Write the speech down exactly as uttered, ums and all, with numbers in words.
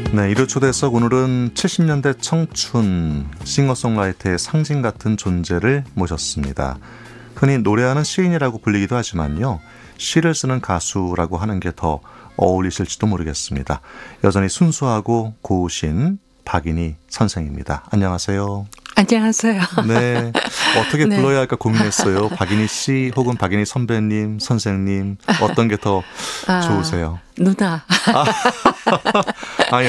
네, 일요 초대석 오늘은 칠십 년대 청춘 싱어송라이터의 상징 같은 존재를 모셨습니다. 흔히 노래하는 시인이라고 불리기도 하지만요, 시를 쓰는 가수라고 하는 게 더 어울리실지도 모르겠습니다. 여전히 순수하고 고우신 박인희 선생입니다. 안녕하세요. 안녕하세요. 네, 어떻게 네. 불러야 할까 고민했어요. 박인희 씨 혹은 박인희 선배님, 선생님, 어떤 게 더 아, 좋으세요? 누나. 아,